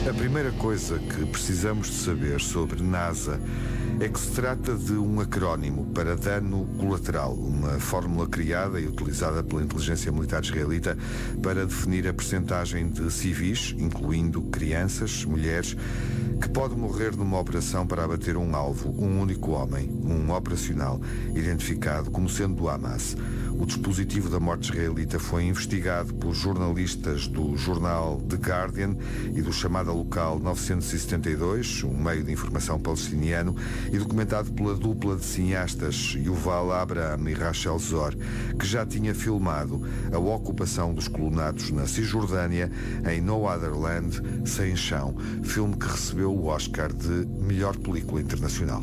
A primeira coisa que precisamos de saber sobre NASA é que se trata de um acrónimo para dano colateral, uma fórmula criada e utilizada pela inteligência militar israelita para definir a percentagem de civis, incluindo crianças, mulheres, que pode morrer numa operação para abater um alvo, um único homem, um operacional, identificado como sendo do Hamas. O dispositivo da morte israelita foi investigado por jornalistas do jornal The Guardian e do chamado local 972, um meio de informação palestiniano, e documentado pela dupla de cineastas Yuval Abraham e Rachel Zor, que já tinha filmado a ocupação dos colonatos na Cisjordânia em No Other Land, Sem Chão, filme que recebeu o Oscar de melhor película internacional.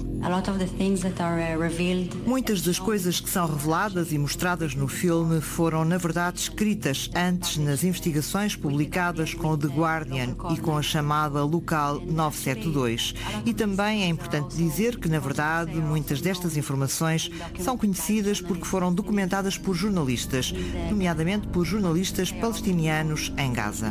Muitas das coisas que são reveladas e mostradas no filme foram, na verdade, escritas antes nas investigações publicadas com o The Guardian e com a chamada Local 972. E também é importante dizer que, na verdade, muitas destas informações são conhecidas porque foram documentadas por jornalistas, nomeadamente por jornalistas palestinianos em Gaza.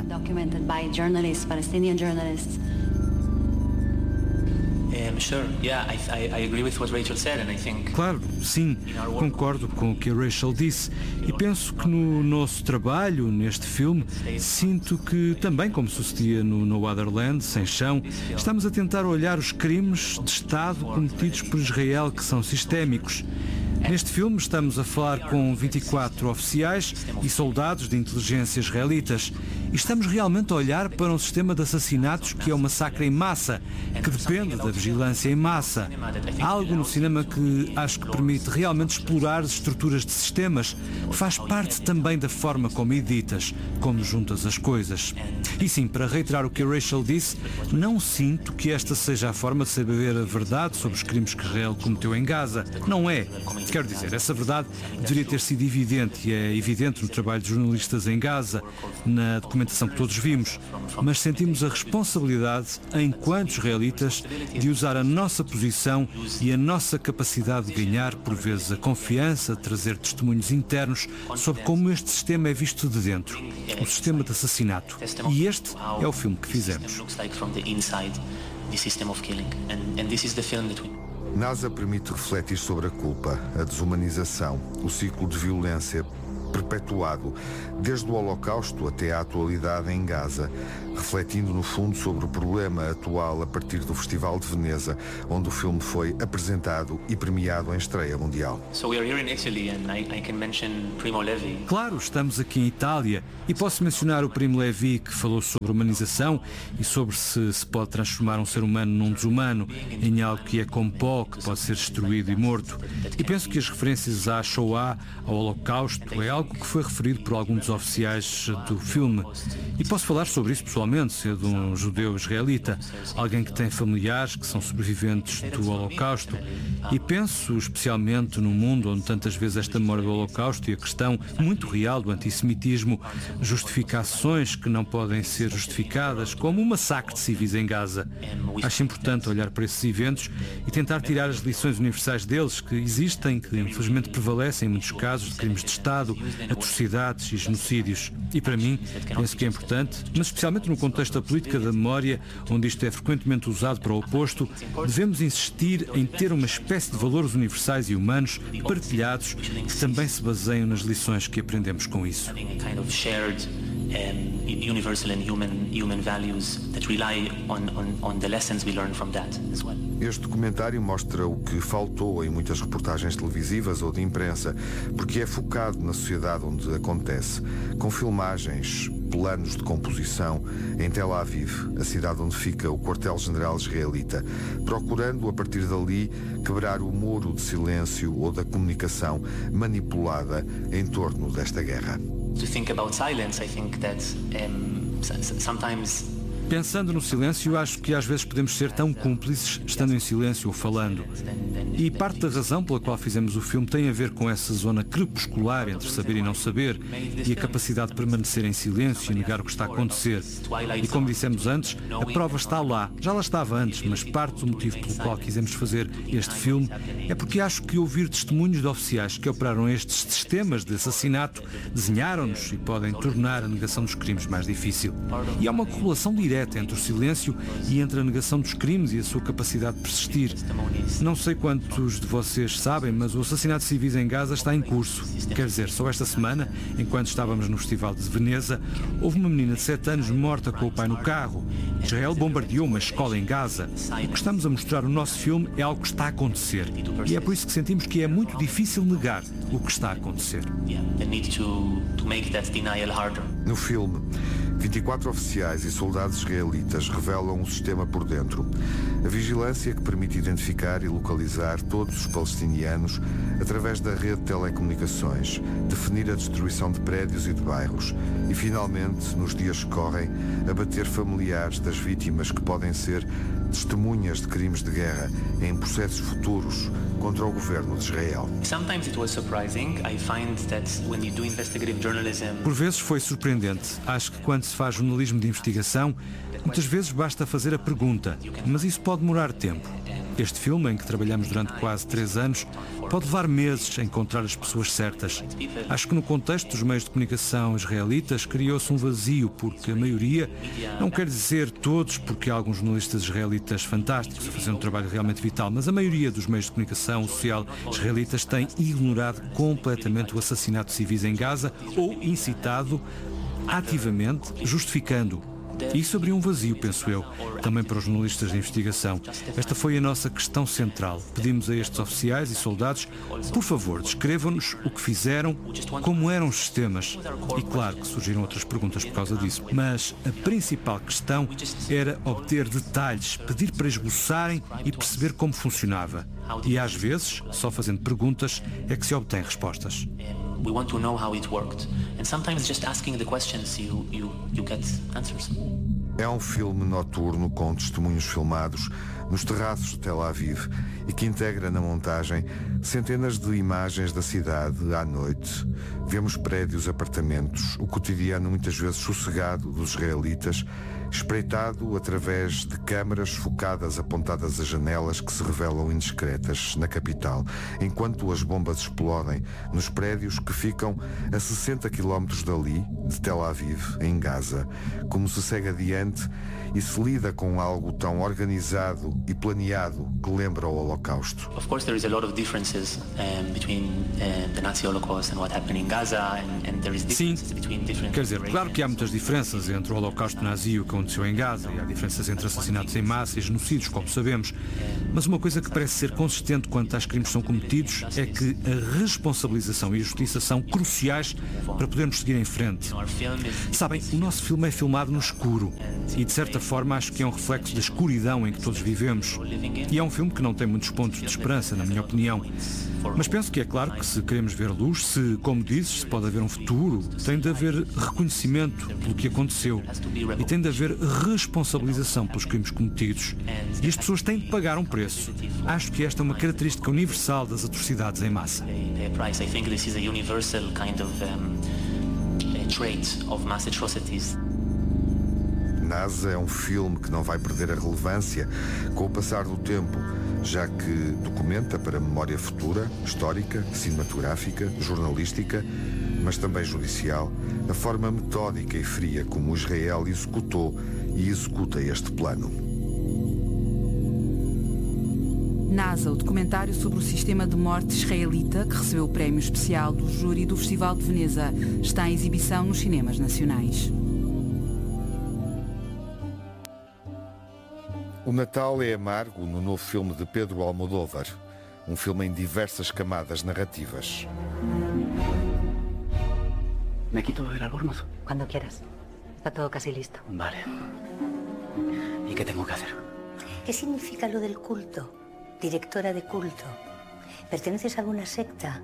Claro, sim, concordo com o que a Rachel disse e penso que no nosso trabalho, neste filme, sinto que também, como sucedia no Other Land, Sem Chão, estamos a tentar olhar os crimes de Estado cometidos por Israel que são sistémicos. Neste filme estamos a falar com 24 oficiais e soldados de inteligência israelitas e estamos realmente a olhar para um sistema de assassinatos que é um massacre em massa, que depende da vigilância em massa. Há algo no cinema que acho que permite realmente explorar as estruturas de sistemas, faz parte também da forma como editas, como juntas as coisas. E sim, para reiterar o que a Rachel disse, não sinto que esta seja a forma de saber a verdade sobre os crimes que Israel cometeu em Gaza. Não é. Quero dizer, essa verdade deveria ter sido evidente e é evidente no trabalho de jornalistas em Gaza, na documentação que todos vimos, mas sentimos a responsabilidade, enquanto israelitas, de usar a nossa posição e a nossa capacidade de ganhar, por vezes, a confiança de trazer testemunhos internos sobre como este sistema é visto de dentro, o sistema de assassinato. E este é o filme que fizemos. NASA permite refletir sobre a culpa, a desumanização, o ciclo de violência perpetuado desde o Holocausto até à atualidade em Gaza, refletindo no fundo sobre o problema atual a partir do Festival de Veneza, onde o filme foi apresentado e premiado em estreia mundial. Claro, estamos aqui em Itália e posso mencionar o Primo Levi, que falou sobre humanização e sobre se pode transformar um ser humano num desumano, em algo que é como pó, que pode ser destruído e morto. E penso que as referências à Shoah, ao Holocausto, é algo que foi referido por alguns dos oficiais do filme. E posso falar sobre isso pessoalmente, sendo um judeu israelita, alguém que tem familiares que são sobreviventes do Holocausto. E penso especialmente num mundo onde tantas vezes esta memória do Holocausto e a questão muito real do antissemitismo justifica ações que não podem ser justificadas, como o massacre de civis em Gaza. Acho importante olhar para esses eventos e tentar tirar as lições universais deles, que existem, que infelizmente prevalecem em muitos casos de crimes de Estado, atrocidades e genocídios. E para mim, penso que é importante, mas especialmente no contexto da política da memória, onde isto é frequentemente usado para o oposto, devemos insistir em ter uma espécie de valores universais e humanos partilhados que também se baseiam nas lições que aprendemos com isso. Universal and human values that rely on the lessons we learn from that as well. Este documentário mostra o que faltou em muitas reportagens televisivas ou de imprensa, porque é focado na sociedade onde acontece, com filmagens, planos de composição em Tel Aviv, a cidade onde fica o quartel-general israelita, procurando a partir dali quebrar o muro de silêncio ou da comunicação manipulada em torno desta guerra. To think about silence, I think that sometimes Pensando no silêncio, acho que às vezes podemos ser tão cúmplices estando em silêncio ou falando. E parte da razão pela qual fizemos o filme tem a ver com essa zona crepuscular entre saber e não saber e a capacidade de permanecer em silêncio e negar o que está a acontecer. E como dissemos antes, a prova está lá. Já lá estava antes, mas parte do motivo pelo qual quisemos fazer este filme é porque acho que ouvir testemunhos de oficiais que operaram estes sistemas de assassinato desenharam-nos e podem tornar a negação dos crimes mais difícil. E há uma correlação direta inquieta entre o silêncio e entre a negação dos crimes e a sua capacidade de persistir. Não sei quantos de vocês sabem, mas o assassinato de civis em Gaza está em curso. Quer dizer, só esta semana, enquanto estávamos no Festival de Veneza, houve uma menina de 7 anos morta com o pai no carro. Israel bombardeou uma escola em Gaza. O que estamos a mostrar no nosso filme é algo que está a acontecer. E é por isso que sentimos que é muito difícil negar o que está a acontecer. No filme, 24 oficiais e soldados israelitas revelam um sistema por dentro. A vigilância que permite identificar e localizar todos os palestinianos através da rede de telecomunicações, definir a destruição de prédios e de bairros e, finalmente, nos dias que correm, abater familiares das vítimas que podem ser testemunhas de crimes de guerra em processos futuros contra o governo de Israel. Por vezes foi surpreendente. Acho que quando se faz jornalismo de investigação, muitas vezes basta fazer a pergunta, mas isso pode demorar tempo. Este filme, em que trabalhamos durante quase 3 anos, pode levar meses a encontrar as pessoas certas. Acho que no contexto dos meios de comunicação israelitas criou-se um vazio, porque a maioria, não quer dizer todos, porque há alguns jornalistas israelitas fantásticos a fazer um trabalho realmente vital, mas a maioria dos meios de comunicação social israelitas tem ignorado completamente o assassinato de civis em Gaza ou incitado ativamente, justificando-o. Isso abriu um vazio, penso eu, também para os jornalistas de investigação. Esta foi a nossa questão central. Pedimos a estes oficiais e soldados, por favor, descrevam-nos o que fizeram, como eram os sistemas. E claro que surgiram outras perguntas por causa disso. Mas a principal questão era obter detalhes, pedir para esboçarem e perceber como funcionava. E às vezes, só fazendo perguntas, é que se obtém respostas. We want to know how it worked, and sometimes just asking the questions you get answers. É um filme noturno com testemunhos filmados nos terraços de Tel Aviv e que integra na montagem centenas de imagens da cidade à noite. Vemos prédios, apartamentos, o cotidiano muitas vezes sossegado dos israelitas, espreitado através de câmaras focadas apontadas a janelas que se revelam indiscretas na capital, enquanto as bombas explodem nos prédios que ficam a 60 quilómetros dali, de Tel Aviv, em Gaza. Como se segue adiante e se lida com algo tão organizado e planeado que lembra o Holocausto. Of course, there is a lot of differences between the Nazi Holocaust and what happened in Gaza, and there is differences between different. Quer dizer, claro que há muitas diferenças entre o Holocausto nazi e o que aconteceu em Gaza, e há diferenças entre assassinatos em massa e genocídios, como sabemos. Mas uma coisa que parece ser consistente quanto aos crimes que são cometidos é que a responsabilização e a justiça são cruciais para podermos seguir em frente. Sabem, o nosso filme é filmado no escuro e, de certa forma, acho que é um reflexo da escuridão em que todos vivemos. E é um filme que não tem muitos pontos de esperança, na minha opinião. Mas penso que é claro que se queremos ver luz, se, como dizes, se pode haver um futuro, tem de haver reconhecimento pelo que aconteceu e tem de haver responsabilização pelos crimes cometidos. E as pessoas têm de pagar um preço. Acho que esta é uma característica universal das atrocidades em massa. NASA é um filme que não vai perder a relevância com o passar do tempo, já que documenta para a memória futura, histórica, cinematográfica, jornalística, mas também judicial, a forma metódica e fria como Israel executou e executa este plano. NASA, o documentário sobre o sistema de morte israelita, que recebeu o prémio especial do júri do Festival de Veneza, está em exibição nos cinemas nacionais. O Natal é amargo no novo filme de Pedro Almodóvar, um filme em diversas camadas narrativas. ¿Me quito el albornoz? Cuando quieras. Está todo casi listo. Vale. ¿Y qué tengo que hacer? ¿Qué significa lo del culto? Directora de culto. ¿Perteneces a alguna secta?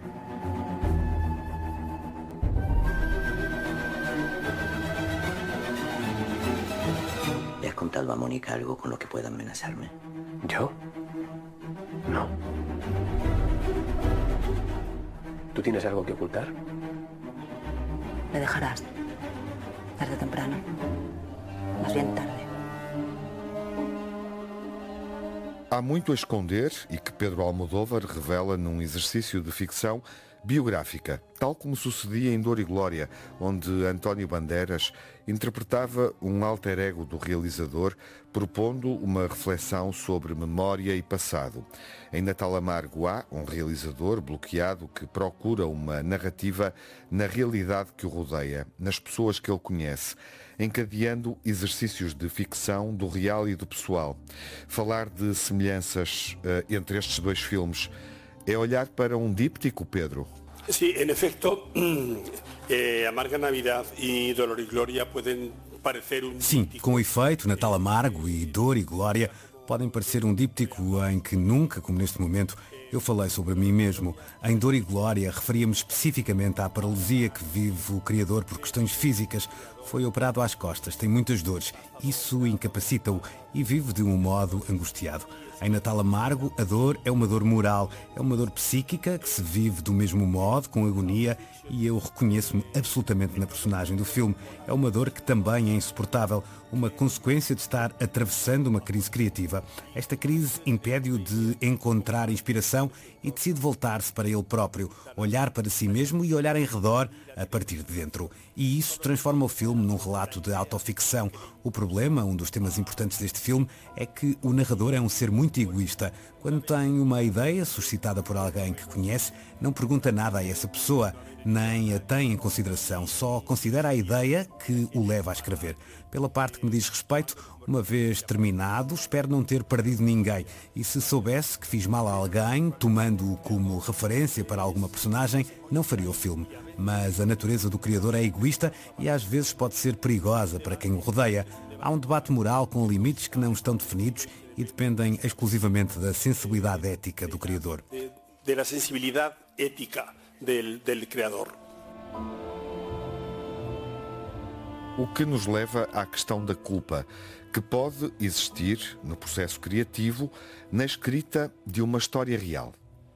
¿Le has contado a Mónica algo con lo que pueda amenazarme? ¿Yo? No. ¿Tú tienes algo que ocultar? Me dejarás. Tarde o temprano. Más bien tarde. Há muito a esconder e que Pedro Almodóvar revela num exercício de ficção biográfica, tal como sucedia em Dor e Glória, onde António Bandeiras interpretava um alter ego do realizador, propondo uma reflexão sobre memória e passado. Em Natal Amargo há um realizador bloqueado que procura uma narrativa na realidade que o rodeia, nas pessoas que ele conhece, encadeando exercícios de ficção, do real e do pessoal. Falar de semelhanças entre estes dois filmes é olhar para um díptico, Pedro? Sí, en efecto, Amarga Navidad y Dolor y Gloria pueden parecer um... Sim, com efeito, Natal Amargo e Dor e Glória podem parecer um díptico em que nunca, como neste momento, eu falei sobre mim mesmo. Em Dor e Glória referia-me especificamente à paralisia que vive o criador por questões físicas. Foi operado às costas, tem muitas dores. Isso incapacita-o e vive de um modo angustiado. Em Natal Amargo, a dor é uma dor moral, é uma dor psíquica que se vive do mesmo modo, com agonia, e eu reconheço-me absolutamente na personagem do filme. É uma dor que também é insuportável, uma consequência de estar atravessando uma crise criativa. Esta crise impede-o de encontrar inspiração e decide voltar-se para ele próprio, olhar para si mesmo e olhar em redor a partir de dentro. E isso transforma o filme num relato de autoficção. O problema, um dos temas importantes deste filme, é que o narrador é um ser muito egoísta. Quando tem uma ideia suscitada por alguém que conhece, não pergunta nada a essa pessoa, nem a tem em consideração, só considera a ideia que o leva a escrever. Pela parte que me diz respeito, uma vez terminado, espero não ter perdido ninguém. E se soubesse que fiz mal a alguém, tomando-o como referência para alguma personagem, não faria o filme. Mas a natureza do criador é egoísta e às vezes pode ser perigosa para quem o rodeia. Há um debate moral com limites que não estão definidos e dependem exclusivamente da sensibilidade ética do criador. Da sensibilidade ética do criador. O que nos leva à questão da culpa, que pode existir no processo criativo, na escrita de uma história real.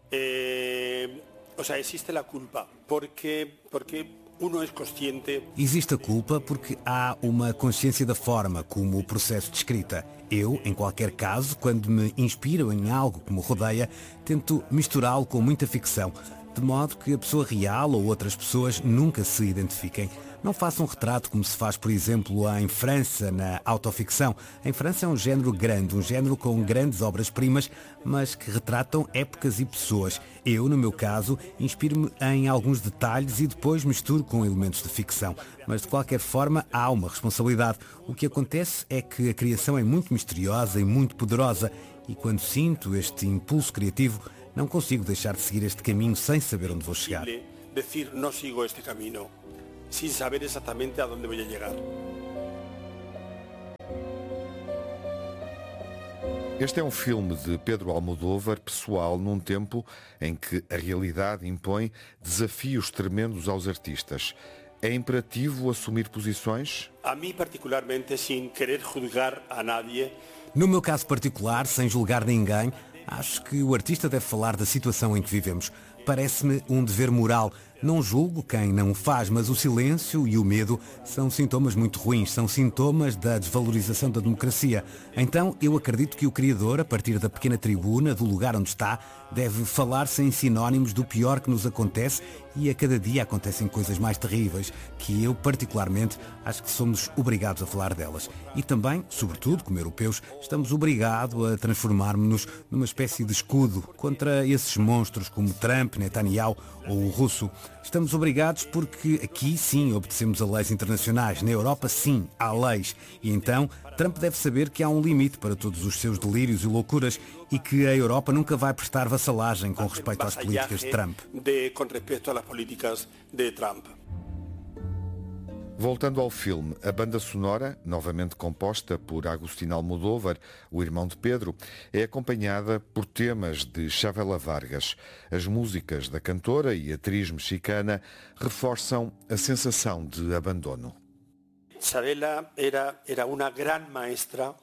Existe a culpa porque uno é consciente. Existe a culpa porque há uma consciência da forma como o processo de escrita. Eu, em qualquer caso, quando me inspiro em algo que me rodeia, tento misturá-lo com muita ficção, de modo que a pessoa real ou outras pessoas nunca se identifiquem. Não faça um retrato como se faz, por exemplo, em França, na autoficção. Em França é um género grande, um género com grandes obras-primas, mas que retratam épocas e pessoas. Eu, no meu caso, inspiro-me em alguns detalhes e depois misturo com elementos de ficção. Mas, de qualquer forma, há uma responsabilidade. O que acontece é que a criação é muito misteriosa e muito poderosa, e quando sinto este impulso criativo, não consigo deixar de seguir este caminho sem saber onde vou chegar. Decir, não sigo este caminho, sem saber exatamente a onde vou chegar. Este é um filme de Pedro Almodóvar, pessoal, num tempo em que a realidade impõe desafios tremendos aos artistas. É imperativo assumir posições? A mim, particularmente, sem querer julgar a nadie. No meu caso particular, sem julgar ninguém, acho que o artista deve falar da situação em que vivemos. Parece-me um dever moral. Não julgo quem não o faz, mas o silêncio e o medo são sintomas muito ruins, são sintomas da desvalorização da democracia. Então eu acredito que o criador, a partir da pequena tribuna, do lugar onde está, deve falar sem sinónimos do pior que nos acontece, e a cada dia acontecem coisas mais terríveis, que eu particularmente acho que somos obrigados a falar delas. E também, sobretudo como europeus, estamos obrigados a transformarmos-nos numa espécie de escudo contra esses monstros como Trump, Netanyahu ou o russo. Estamos obrigados porque aqui sim obedecemos a leis internacionais, na Europa sim há leis, e então Trump deve saber que há um limite para todos os seus delírios e loucuras e que a Europa nunca vai prestar vassalagem com respeito às políticas de Trump. Com respeito às políticas de Trump. Voltando ao filme, a banda sonora, novamente composta por Agustín Almodóvar, o irmão de Pedro, é acompanhada por temas de Chavela Vargas. As músicas da cantora e atriz mexicana reforçam a sensação de abandono. Chavela era uma grande maestra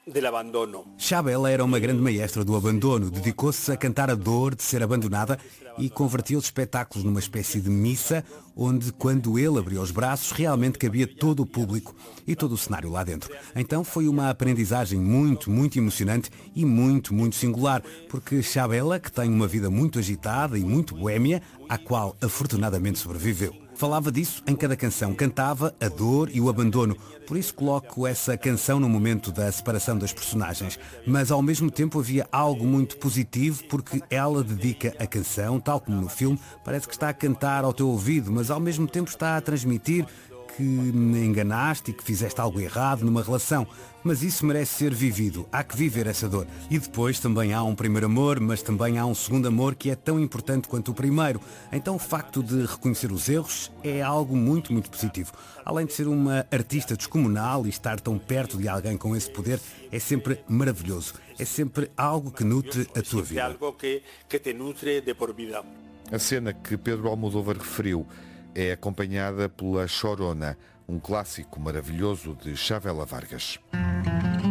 del abandono. Chabela era uma grande maestra do abandono, dedicou-se a cantar a dor de ser abandonada e convertia os espetáculos numa espécie de missa, onde, quando ele abriu os braços, realmente cabia todo o público e todo o cenário lá dentro. Então foi uma aprendizagem muito, muito emocionante e muito, muito singular, porque Chabela, que tem uma vida muito agitada e muito boémia, à qual afortunadamente sobreviveu. Falava disso em cada canção, cantava a dor e o abandono. Por isso coloco essa canção no momento da separação das personagens. Mas ao mesmo tempo havia algo muito positivo, porque ela dedica a canção, tal como no filme, parece que está a cantar ao teu ouvido, mas ao mesmo tempo está a transmitir que enganaste e que fizeste algo errado numa relação. Mas isso merece ser vivido. Há que viver essa dor. E depois também há um primeiro amor, mas também há um segundo amor que é tão importante quanto o primeiro. Então o facto de reconhecer os erros é algo muito, muito positivo. Além de ser uma artista descomunal e estar tão perto de alguém com esse poder, é sempre maravilhoso. É sempre algo que nutre a tua vida. Algo que te nutre de por vida. A cena que Pedro Almodóvar referiu é acompanhada pela Chorona, um clássico maravilhoso de Chabela Vargas.